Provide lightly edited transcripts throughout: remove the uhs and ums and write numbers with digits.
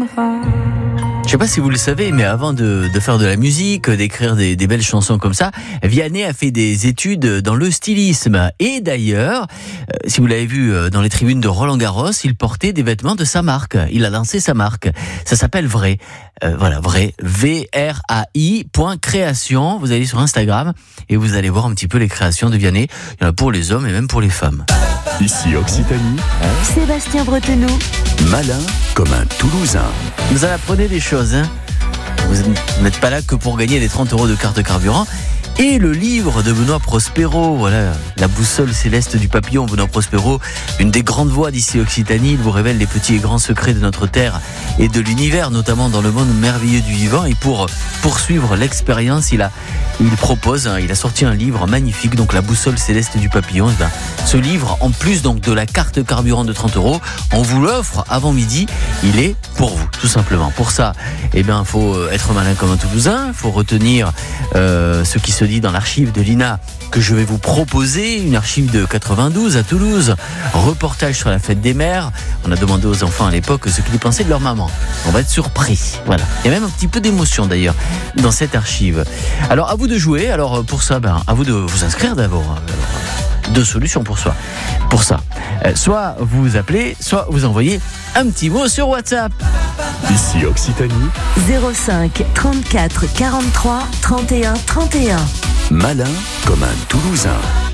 Je sais pas si vous le savez, mais avant de faire de la musique, d'écrire des belles chansons comme ça, Vianney a fait des études dans le stylisme. Et d'ailleurs, si vous l'avez vu dans les tribunes de Roland-Garros, il portait des vêtements de sa marque. Il a lancé sa marque. Ça s'appelle Vrai. Voilà, Vrai. VRAI.création. Vous allez sur Instagram et vous allez voir un petit peu les créations de Vianney. Il y en a pour les hommes et même pour les femmes. Ici Occitanie, Sébastien Bretenoux. malin comme un Toulousain. Vous en apprenez des choses, hein. Vous n'êtes pas là que pour gagner les 30 € de carte carburant. Et le livre de Benoît Prospero, voilà, La boussole céleste du papillon. Benoît Prospero, une des grandes voix d'ici Occitanie, il vous révèle les petits et grands secrets de notre terre et de l'univers, notamment dans le monde merveilleux du vivant. Et pour poursuivre l'expérience, il a sorti un livre magnifique, donc La boussole céleste du papillon. Et ben, ce livre, en plus donc de la carte carburant de 30 €, on vous l'offre avant midi. Il est pour vous, tout simplement. Pour ça, eh bien, faut être malin comme un Toulousain. Faut retenir ce qui se dit dans l'archive de l'INA que je vais vous proposer, une archive de 92 à Toulouse, reportage sur la fête des mères. On a demandé aux enfants à l'époque ce qu'ils pensaient de leur maman. On va être surpris, voilà. Il y a même un petit peu d'émotion d'ailleurs dans cette archive. Alors à vous de jouer, alors pour ça, à vous de vous inscrire d'abord. Alors, deux solutions pour ça. Soit vous appelez, soit vous envoyez un petit mot sur WhatsApp. Ici Occitanie, 05 34 43 31 31. malin comme un Toulousain.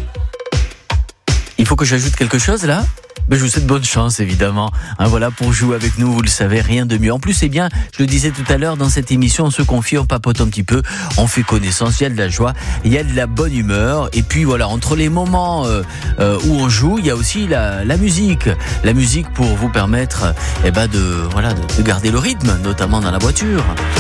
Il faut que j'ajoute quelque chose là ? Je vous souhaite bonne chance évidemment. Voilà, pour jouer avec nous, vous le savez, rien de mieux. En plus, c'est bien, je le disais tout à l'heure, dans cette émission, on se confie, on papote un petit peu, on fait connaissance, il y a de la joie, il y a de la bonne humeur. Et puis voilà, entre les moments où on joue, il y a aussi la musique. La musique pour vous permettre de garder le rythme, notamment dans la voiture.